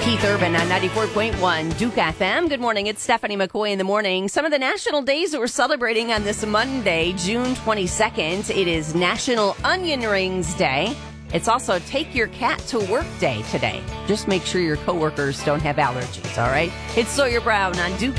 Keith Urban on 94.1 Duke FM. Good morning. It's Stephanie McCoy in the morning. Some of the national days that we're celebrating on this Monday, June 22nd. It is National Onion Rings Day. It's also Take Your Cat to Work Day today. Just make sure your coworkers don't have allergies, all right? It's Sawyer Brown on Duke